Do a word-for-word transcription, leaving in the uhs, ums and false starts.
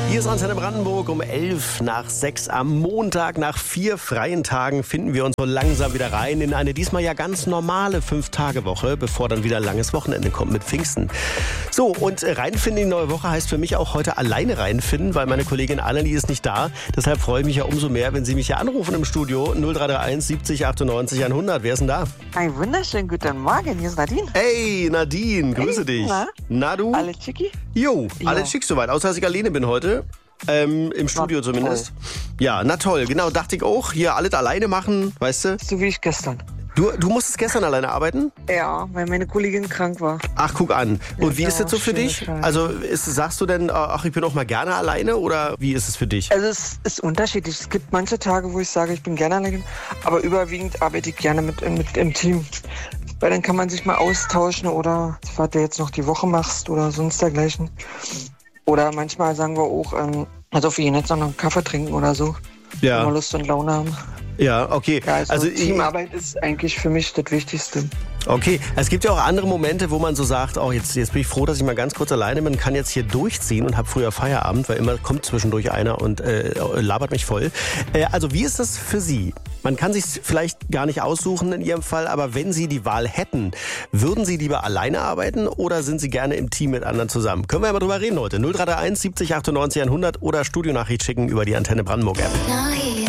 Hier ist Antenne Brandenburg um elf nach sechs am Montag. Nach vier freien Tagen finden wir uns so langsam wieder rein in eine diesmal ja ganz normale Fünf-Tage-Woche, bevor dann wieder ein langes Wochenende kommt mit Pfingsten. So, und reinfinden in die neue Woche heißt für mich auch heute alleine reinfinden, weil meine Kollegin Annelie ist nicht da. Deshalb freue ich mich ja umso mehr, wenn Sie mich hier anrufen im Studio. null drei drei eins siebzig achtundneunzig hundert. Wer ist denn da? Einen wunderschönen guten Morgen, hier ist Nadine. Hey, Nadine, grüße Hey, dich. na? Na du? Alles schicki? Jo, Jo. alles schick soweit, außer dass ich alleine bin heute. Ähm, im Studio Na, zumindest. Ja, na toll, genau, dachte ich auch. Hier alles alleine machen, weißt du? So wie ich gestern. Du, du musstest gestern alleine arbeiten? Ja, weil meine Kollegin krank war. Ach, guck an. Und wie Ja, ist das so für schöne dich? Scheiße. Also ist, sagst du denn, ach, ich bin auch mal gerne alleine oder wie ist es für dich? Also es ist unterschiedlich. Es gibt manche Tage, wo ich sage, ich bin gerne allein, aber überwiegend arbeite ich gerne mit, mit im Team. Weil dann kann man sich mal austauschen oder was du jetzt noch die Woche machst oder sonst dergleichen. Oder manchmal sagen wir auch, ähm, also wir gehen jetzt noch einen Kaffee trinken oder so, wenn wir Ja, Lust und Laune haben. ja, okay. Ja, also, Also ich- Teamarbeit ist eigentlich für mich das Wichtigste. Okay, es gibt ja auch andere Momente, wo man so sagt, oh, jetzt, jetzt bin ich froh, dass ich mal ganz kurz alleine bin, kann jetzt hier durchziehen und habe früher Feierabend, weil immer kommt zwischendurch einer und äh, labert mich voll. Äh, also wie ist das für Sie? Man kann sich vielleicht gar nicht aussuchen in Ihrem Fall, aber wenn Sie die Wahl hätten, würden Sie lieber alleine arbeiten oder sind Sie gerne im Team mit anderen zusammen? Können wir ja mal drüber reden heute. null drei drei eins siebzig achtundneunzig hundert oder Studionachricht schicken über die Antenne Brandenburg App. Now he's